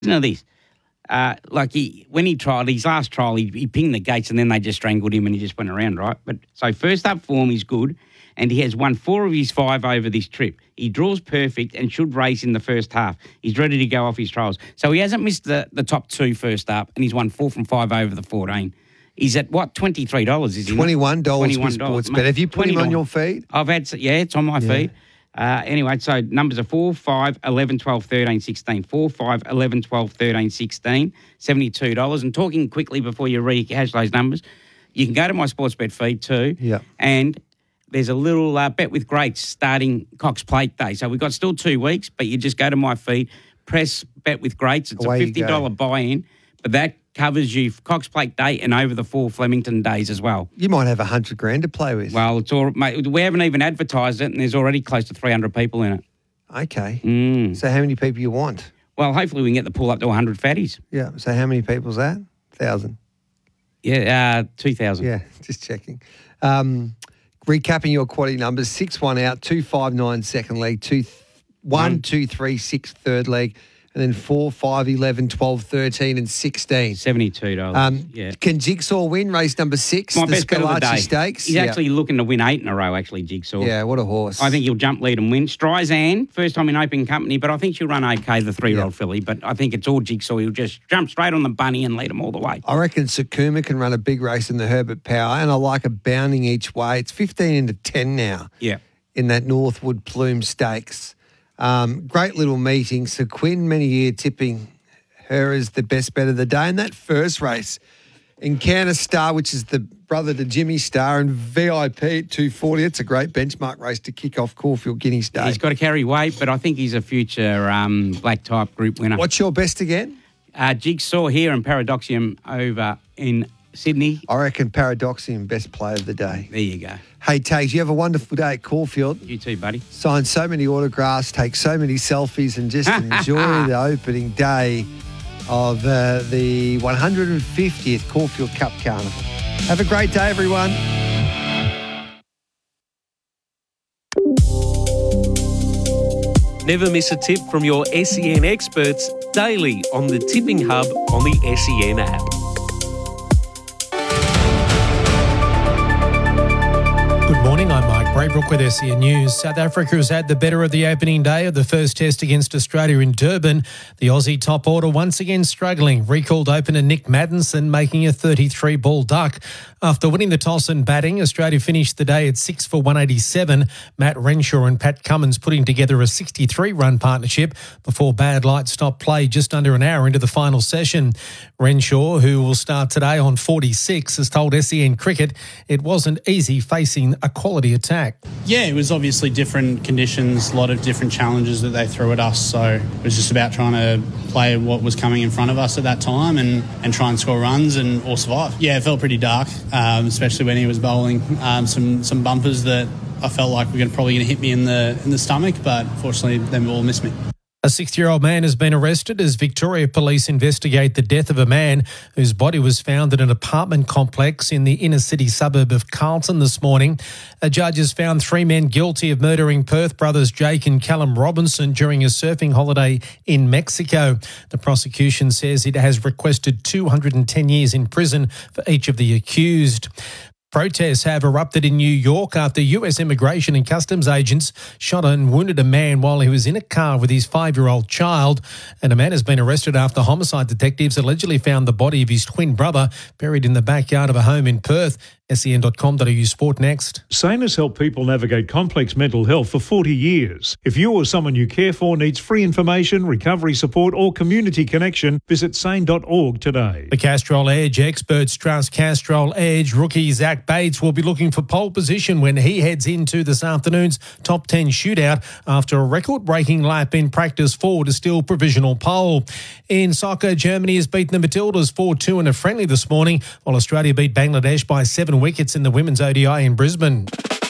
Listen to this. When he tried his last trial, he pinged the gates and then they just strangled him and he just went around, right? But so first up form is good and he has won 4 of his 5 over this trip. He draws perfect and should race in the first half. He's ready to go off his trials. So he hasn't missed the top 2 first up and he's won 4 from 5 over the 14. He's at, what, $23, is he? $21 with Sportsbet. Have you put him on your feed? I've had, it's on my feed. Anyway, so numbers are 4, 5, 11, 12, 13, 16. 4, 5, 11, 12, 13, 16. $72. And talking quickly before you rehash those numbers, you can go to my Sportsbet feed too. Yeah. And there's a little bet with greats starting Cox Plate Day. So we've got still 2 weeks, but you just go to my feed, press bet with greats. It's Away a $50 buy-in, but that covers you Cox Plate Day and over the 4 Flemington days as well. You might have $100,000 to play with. Well, it's all, mate, we haven't even advertised it and there's already close to 300 people in it. Okay. So how many people you want? Well, hopefully we can get the pool up to 100 fatties. Yeah. So how many people's that? 1,000. Yeah, 2,000. Yeah, just checking. Recapping your quality numbers, 6-1 out, 2-5-9 second leg, 1, 2, 3, 6 third leg, and then 4, 5, 11, 12, 13 and 16. $72. Yeah. Can Jigsaw win race number 6, My the best bet of the Scalacci day. Stakes? He's actually looking to win 8 in a row, actually, Jigsaw. Yeah, what a horse. I think he'll jump, lead and win. Streisand, first time in open company, but I think she'll run okay, the 3-year-old filly. But I think it's all Jigsaw. He'll just jump straight on the bunny and lead him all the way. I reckon Sakuma can run a big race in the Herbert Power, and I like a bounding each way. It's 15 into 10 now. Yeah. In that Northwood Plume Stakes. Great little meeting. So Quinn, many year tipping her as the best bet of the day. In that first race, Encounter Star, which is the brother to Jimmy Star, and VIP at 240. It's a great benchmark race to kick off Caulfield Guineas Day. He's got to carry weight, but I think he's a future black type group winner. What's your best again? Jigsaw here and Paradoxium over in Sydney. I reckon Paradoxium, best play of the day. There you go. Hey, Tags, you have a wonderful day at Caulfield. You too, buddy. Sign so many autographs, take so many selfies, and just enjoy the opening day of the 150th Caulfield Cup Carnival. Have a great day, everyone. Never miss a tip from your SEN experts daily on the Tipping Hub on the SEN app. Good morning, I'm Mike Braybrook with SEN News. South Africa has had the better of the opening day of the first test against Australia in Durban. The Aussie top order once again struggling. Recalled opener Nick Maddinson making a 33-ball duck. After winning the toss and batting, Australia finished the day at 6 for 187. Matt Renshaw and Pat Cummins putting together a 63-run partnership before bad light stopped play just under an hour into the final session. Renshaw, who will start today on 46, has told SEN Cricket it wasn't easy facing a quality attack. Yeah, it was obviously different conditions, a lot of different challenges that they threw at us. So it was just about trying to play what was coming in front of us at that time and try and score runs and or survive. Yeah, it felt pretty dark, especially when he was bowling some bumpers that I felt like were probably going to hit me in the stomach, but fortunately they all missed me. A 60-year-old man has been arrested as Victoria Police investigate the death of a man whose body was found in an apartment complex in the inner-city suburb of Carlton this morning. A judge has found 3 men guilty of murdering Perth brothers Jake and Callum Robinson during a surfing holiday in Mexico. The prosecution says it has requested 210 years in prison for each of the accused. Protests have erupted in New York after US Immigration and Customs agents shot and wounded a man while he was in a car with his 5-year-old child. And a man has been arrested after homicide detectives allegedly found the body of his twin brother buried in the backyard of a home in Perth. SEN.com.au Sport next. SANE has helped people navigate complex mental health for 40 years. If you or someone you care for needs free information, recovery support or community connection, visit sane.org today. The Castrol Edge experts trust Castrol Edge. Rookie Zach Bates will be looking for pole position when he heads into this afternoon's top 10 shootout after a record-breaking lap in practice 4 to steal provisional pole. In soccer, Germany has beaten the Matildas 4-2 in a friendly this morning, while Australia beat Bangladesh by 7 wickets in the women's ODI in Brisbane.